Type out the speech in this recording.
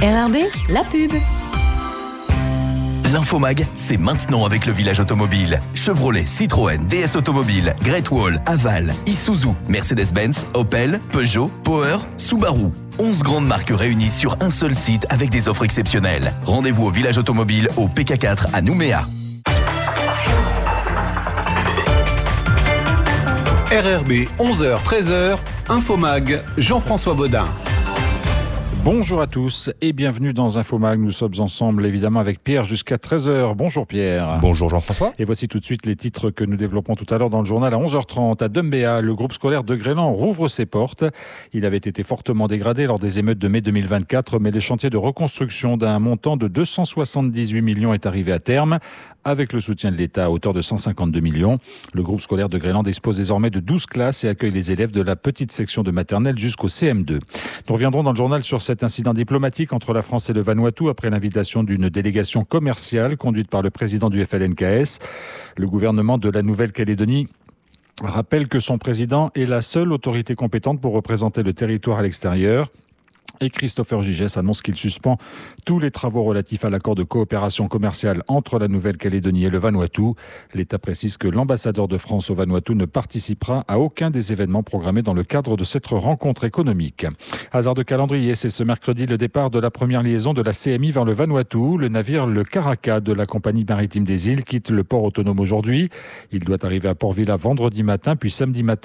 RRB, la pub. L'Infomag, c'est maintenant avec le village automobile. Chevrolet, Citroën, DS Automobile, Great Wall, Haval, Isuzu, Mercedes-Benz, Opel, Peugeot, Power, Subaru. 11 grandes marques réunies sur un seul site avec des offres exceptionnelles. Rendez-vous au village automobile au PK4 à Nouméa. RRB 11h-13h, Infomag, Jean-François Baudin. Bonjour à tous et bienvenue dans Infomag. Nous sommes ensemble évidemment avec Pierre jusqu'à 13h. Bonjour Pierre. Bonjour Jean-François. Et voici tout de suite les titres que nous développons tout à l'heure dans le journal à 11h30. À Dumbéa, le groupe scolaire de Grélan rouvre ses portes. Il avait été fortement dégradé lors des émeutes de mai 2024, mais le chantier de reconstruction d'un montant de 278 millions est arrivé à terme, avec le soutien de l'État à hauteur de 152 millions. Le groupe scolaire de Grélan dispose désormais de 12 classes et accueille les élèves de la petite section de maternelle jusqu'au CM2. Nous reviendrons dans le journal sur cet incident diplomatique entre la France et le Vanuatu après l'invitation d'une délégation commerciale conduite par le président du FLNKS. Le gouvernement de la Nouvelle-Calédonie rappelle que son président est la seule autorité compétente pour représenter le territoire à l'extérieur. Et Christopher Gigès annonce qu'il suspend tous les travaux relatifs à l'accord de coopération commerciale entre la Nouvelle-Calédonie et le Vanuatu. L'État précise que l'ambassadeur de France au Vanuatu ne participera à aucun des événements programmés dans le cadre de cette rencontre économique. Hasard de calendrier, c'est ce mercredi le départ de la première liaison de la CMI vers le Vanuatu. Le navire le Karaka de la compagnie maritime des îles quitte le port autonome aujourd'hui. Il doit arriver à Port Vila vendredi matin, puis samedi matin